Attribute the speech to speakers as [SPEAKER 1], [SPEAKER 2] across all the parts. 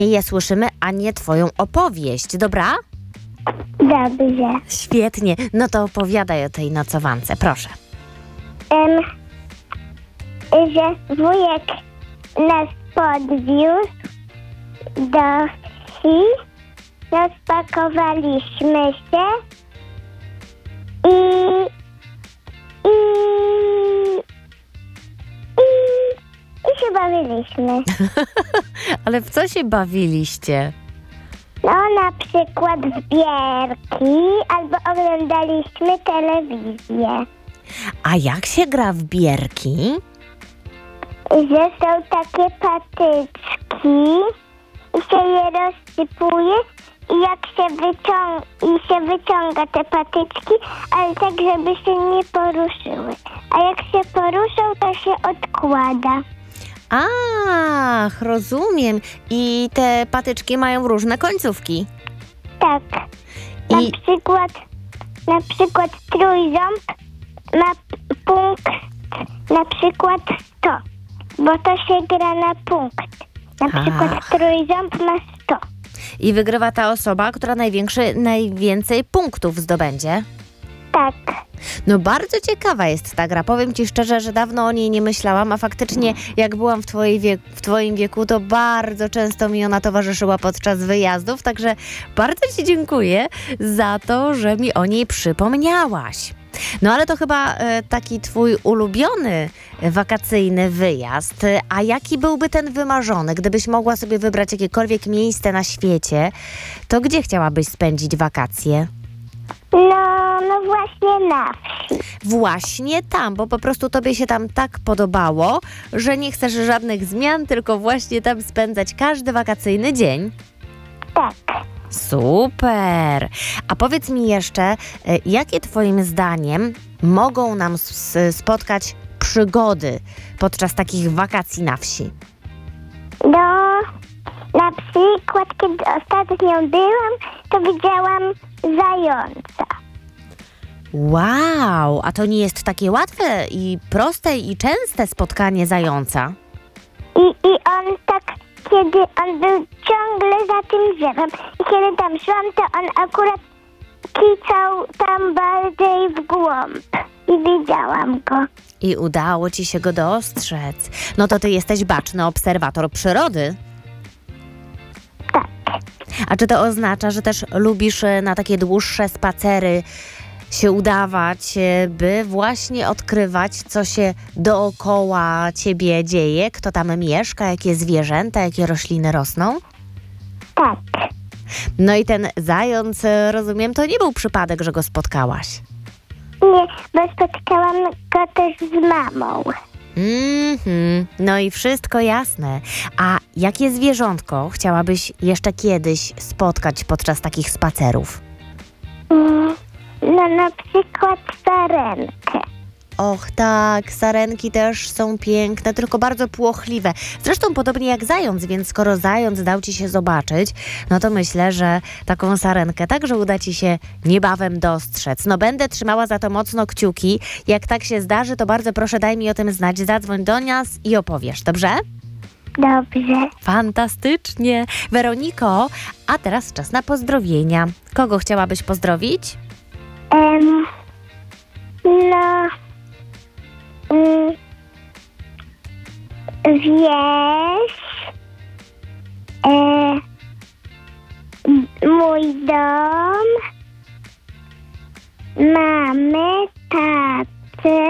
[SPEAKER 1] je słyszymy, a nie twoją opowieść, dobra?
[SPEAKER 2] Dobrze.
[SPEAKER 1] Świetnie, no to opowiadaj o tej nocowance, proszę.
[SPEAKER 2] Że wujek nas podwiózł do wsi, rozpakowaliśmy się i się bawiliśmy.
[SPEAKER 1] Ale w co się bawiliście?
[SPEAKER 2] No, na przykład w bierki, albo oglądaliśmy telewizję.
[SPEAKER 1] A jak się gra w bierki?
[SPEAKER 2] Że są takie patyczki i się je rozsypuje i jak się wyciąga te patyczki, ale tak, żeby się nie poruszyły. A jak się poruszą, to się odkłada.
[SPEAKER 1] Ach, rozumiem. I te patyczki mają różne końcówki.
[SPEAKER 2] Tak.
[SPEAKER 1] I
[SPEAKER 2] Na przykład trójząb ma punkt na przykład 100, bo to się gra na punkt. Na przykład trójząb ma 100.
[SPEAKER 1] I wygrywa ta osoba, która najwięcej punktów zdobędzie.
[SPEAKER 2] Tak.
[SPEAKER 1] No bardzo ciekawa jest ta gra. Powiem ci szczerze, że dawno o niej nie myślałam, a faktycznie jak byłam w twoim wieku, to bardzo często mi ona towarzyszyła podczas wyjazdów, także bardzo ci dziękuję za to, że mi o niej przypomniałaś. No ale to chyba taki twój ulubiony wakacyjny wyjazd. A jaki byłby ten wymarzony? Gdybyś mogła sobie wybrać jakiekolwiek miejsce na świecie, to gdzie chciałabyś spędzić wakacje?
[SPEAKER 2] No właśnie na wsi.
[SPEAKER 1] Właśnie tam, bo po prostu tobie się tam tak podobało, że nie chcesz żadnych zmian, tylko właśnie tam spędzać każdy wakacyjny dzień.
[SPEAKER 2] Tak.
[SPEAKER 1] Super! A powiedz mi jeszcze, jakie twoim zdaniem mogą nam spotkać przygody podczas takich wakacji na wsi?
[SPEAKER 2] No, na przykład, kiedy ostatnio byłam, to widziałam zająca.
[SPEAKER 1] Wow! A to nie jest takie łatwe i proste i częste spotkanie zająca?
[SPEAKER 2] I on tak, kiedy on był ciągle za tym drzewem i kiedy tam szłam, to on akurat kicał tam bardziej w głąb i widziałam go.
[SPEAKER 1] I udało ci się go dostrzec. No to ty jesteś baczny obserwator przyrody.
[SPEAKER 2] Tak.
[SPEAKER 1] A czy to oznacza, że też lubisz na takie dłuższe spacery się udawać, by właśnie odkrywać, co się dookoła ciebie dzieje, kto tam mieszka, jakie zwierzęta, jakie rośliny rosną?
[SPEAKER 2] Tak.
[SPEAKER 1] No i ten zając, rozumiem, to nie był przypadek, że go spotkałaś.
[SPEAKER 2] Nie, bo spotkałam go też z mamą.
[SPEAKER 1] No i wszystko jasne. A jakie zwierzątko chciałabyś jeszcze kiedyś spotkać podczas takich spacerów?
[SPEAKER 2] No na przykład sarenkę.
[SPEAKER 1] Och tak, sarenki też są piękne, tylko bardzo płochliwe. Zresztą podobnie jak zając, więc skoro zając dał ci się zobaczyć, no to myślę, że taką sarenkę także uda ci się niebawem dostrzec. No będę trzymała za to mocno kciuki. Jak tak się zdarzy, to bardzo proszę daj mi o tym znać. Zadzwoń do nas i opowiesz, dobrze?
[SPEAKER 2] Dobrze.
[SPEAKER 1] Fantastycznie. Weroniko, a teraz czas na pozdrowienia. Kogo chciałabyś pozdrowić?
[SPEAKER 2] No... wieś, mój dom, mamy, tatę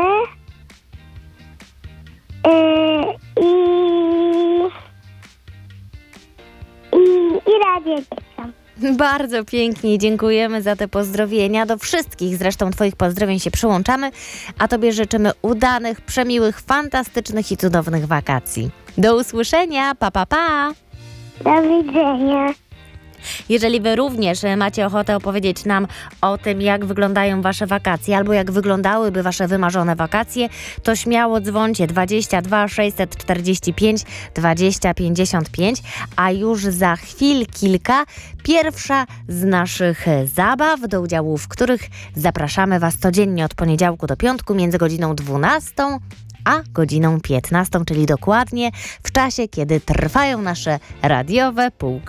[SPEAKER 2] i radzie dzieciom.
[SPEAKER 1] Bardzo pięknie dziękujemy za te pozdrowienia. Do wszystkich zresztą twoich pozdrowień się przyłączamy, a tobie życzymy udanych, przemiłych, fantastycznych i cudownych wakacji. Do usłyszenia, pa, pa, pa!
[SPEAKER 2] Do widzenia.
[SPEAKER 1] Jeżeli wy również macie ochotę opowiedzieć nam o tym, jak wyglądają wasze wakacje albo jak wyglądałyby wasze wymarzone wakacje, to śmiało dzwońcie 22 645 20 55, a już za chwil kilka pierwsza z naszych zabaw, do udziału w których zapraszamy was codziennie od poniedziałku do piątku między godziną 12 a godziną 15, czyli dokładnie w czasie, kiedy trwają nasze radiowe półki.